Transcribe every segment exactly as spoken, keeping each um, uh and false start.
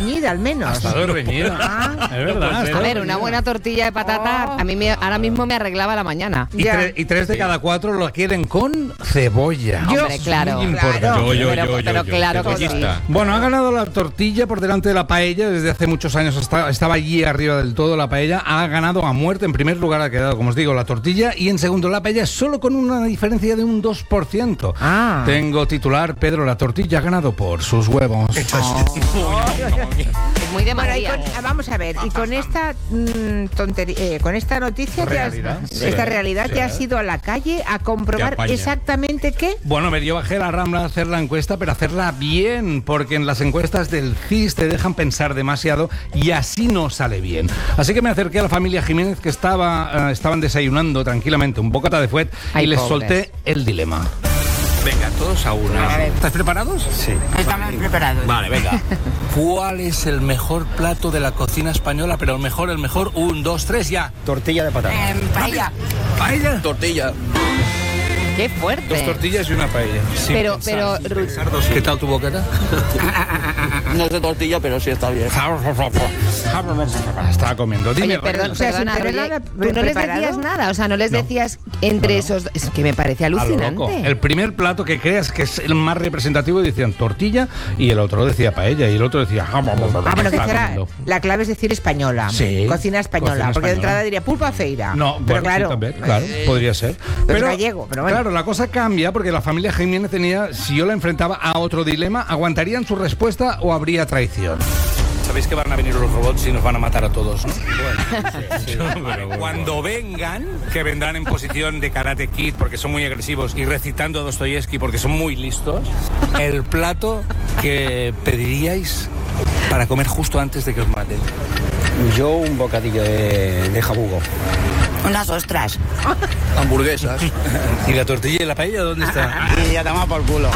reñida al menos. Ha estado reñida. Ah. Es verdad. A ver, una buena tortilla de patata Oh. a mí me, ahora mismo me arreglaba la mañana. Y, Ya. tre- y tres de cada cuatro lo quieren con cebolla. Yo- Hombre, claro. Muy importante. Claro. Yo, yo, Pero- yo, yo, pero yo, claro que cebollista. sí. Bueno, ha ganado la tortilla por delante de la paella. Desde hace muchos años hasta- estaba allí arriba del todo la paella. Ha ganado a muerte. En primer lugar ha quedado, como os digo, la tortilla. Y en segundo la paella, solo con una diferencia de un dos por ciento. Ah. Tengo titular: Pedro la tortilla ha ganado por sus huevos. Es muy de Bueno, y María. con- ah, vamos a ver, y con esta mm, tontería, eh, con esta noticia, te has- Realidad. esta Sí, realidad, sí. te has ido a la calle a Te comprobar apaña. exactamente qué. Bueno, me yo bajé a la Rambla a hacer la encuesta, pero hacerla bien, porque en las encuestas del C I S te dejan pensar demasiado y así no sale bien. Así que me acerqué a la familia Jiménez, que estaba, eh, estaban desayunando tranquilamente un bocata de fuet, Ay, y les pobres. solté el dilema. Venga, todos a una. A ver. ¿Estás preparados? Sí. Estamos preparados. Vale, venga. ¿Cuál es el mejor plato de la cocina española? Pero el mejor, el mejor. Un, dos, tres, ya. Tortilla de patata. paella. ¿Paella? Tortilla. Qué fuerte. Dos tortillas y una paella. Sin Pero, pensar, pero, sin Ru- pensar dos. ¿Qué tal tu boqueta? No es de tortilla, pero sí está bien. Estaba comiendo. Dime, Oye, perdón, O sea, sin perdona, tener Roger, nada tú no les preparado. decías nada, o sea, no les No. decías entre No, no. esos... Es que me parece a lo loco. alucinante. El primer plato que creas que es el más representativo decían tortilla y el otro decía paella y el otro decía... Ah, bueno, que Estaba será, comiendo. la clave es decir española. Sí, Cocina española. cocina porque de española. entrada diría pulpa feira. No, pero bueno, claro. sí, también, claro, podría ser. es gallego, pero bueno. Claro, la cosa cambia porque la familia Jiménez tenía, si yo la enfrentaba a otro dilema, ¿aguantarían su respuesta o habría traición? Sabéis que van a venir los robots y nos van a matar a todos, ¿no? Bueno, cuando vengan, que vendrán en posición de Karate Kid porque son muy agresivos y recitando a Dostoyevsky porque son muy listos, el plato que pediríais para comer justo antes de que os maten. Yo un bocadillo de, de jabugo. Unas ostras. Hamburguesas. ¿Y la tortilla y la paella dónde está? Y ya toma por culo.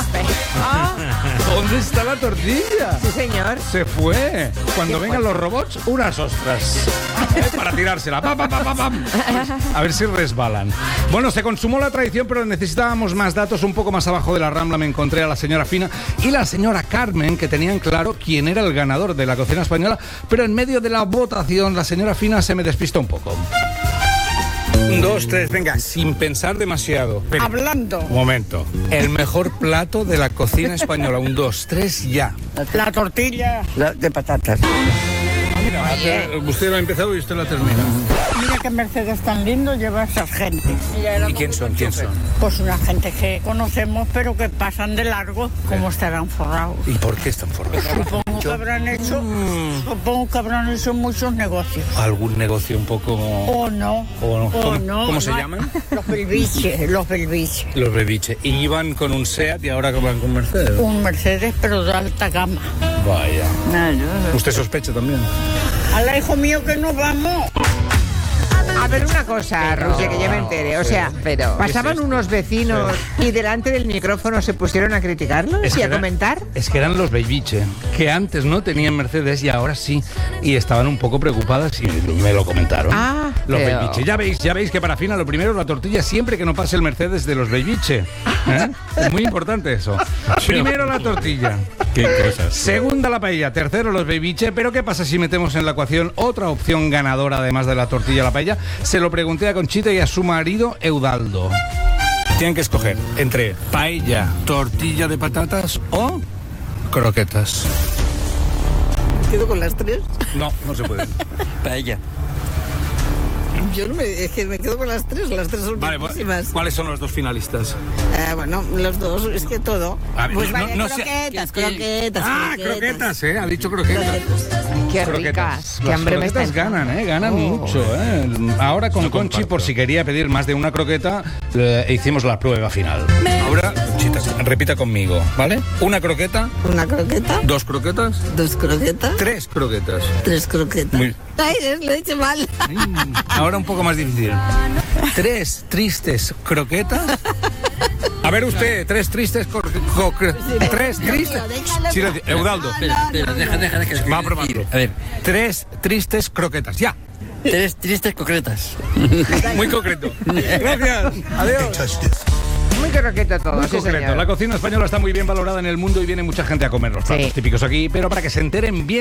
¿Dónde está la tortilla? Sí, señor. Se fue. Cuando vengan los robots, unas ostras. ¿Eh? Para tirársela. Pa, pa, pa, pa, pam. A ver si resbalan. Bueno, se consumó la traición, pero necesitábamos más datos. Un poco más abajo de la Rambla me encontré a la señora Fina y la señora Carmen, que tenían claro quién era el ganador de la cocina española, pero en medio de la votación la señora Fina se me despistó un poco. Un, dos, tres, venga, sin pensar demasiado. Venga. Hablando. Un momento. El mejor plato de la cocina española. Un, dos, tres, ya. La tortilla. La de patatas. Mira, usted lo ha empezado y usted lo termina. Mira que Mercedes tan lindo lleva esas gente. ¿Y quién son? ¿Quién son? Pues una gente que conocemos pero que pasan de largo, como estarán forrados. ¿Y por qué están formados? Supongo que habrán hecho, supongo que habrán hecho muchos negocios. ¿Algún negocio un poco...? O no. O no. o ¿Cómo- no, cómo se no hay- llaman? Los belviches, los belviches. Los bebiches. Y iban con un SEAT y ahora que van con Mercedes. Un Mercedes pero de alta gama. Vaya. ¿Usted sospecha también? Ala, hijo mío, que nos vamos. A ver, una cosa, Pero- Rusia, que ya me entere. O sea, pero- pasaban unos vecinos y delante del micrófono se pusieron a criticarlos Es y que a era- comentar. Es que eran los bebiche, que antes no tenían Mercedes y ahora sí. Y estaban un poco preocupadas y me lo comentaron. Ah, los pero- bebiche. Ya veis, ya veis que para Fina lo primero es la tortilla siempre que no pase el Mercedes de los bebiche. ¿Eh? Es muy importante eso. Primero la tortilla. Qué cosas. Segunda la paella, tercero los bebiche, pero ¿qué pasa si metemos en la ecuación otra opción ganadora además de la tortilla y la paella? Se lo pregunté a Conchita y a su marido Eudaldo. Tienen que escoger entre paella, tortilla de patatas o croquetas. ¿Quedo con las tres? No, no se puede. Paella. Yo no me, es que me quedo con las tres, las tres son Vale, buenísimas. ¿cuáles son los dos finalistas? Eh, bueno, los dos, es que todo. A ver, Pues no- vale, no sé- croquetas, croquetas, Ah, croquetas, ¿eh? Ha dicho croquetas. Qué Croquetas. ricas. Qué Las hambre me está croquetas ganan, ¿eh? Ganan Oh. mucho, ¿eh? Ahora con Yo Conchi, comparto. por si quería pedir más de una croqueta, eh, hicimos la prueba final. Ahora, Conchita, repita conmigo, ¿vale? Una croqueta, Una croqueta, dos croquetas, dos croquetas, tres croquetas. tres croquetas. Muy- Ay, lo he dicho mal. Mm, Ahora un poco más difícil. Tres tristes croquetas. A ver usted, tres tristes cor- co- cro- tres tristes. Silencio, Eudaldo. Espera, espera, deja, deja, deja. Va a probarlo. A ver, Tres tristes croquetas. Ya. tres tristes concretas. Muy concreto. Gracias. Adiós. Muy croqueto todo, Muy sí, concreto. señor. La cocina española está muy bien valorada en el mundo y viene mucha gente a comer los platos Sí. típicos aquí, pero para que se enteren bien